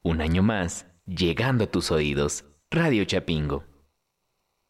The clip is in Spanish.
Un año más, llegando a tus oídos. Radio Chapingo.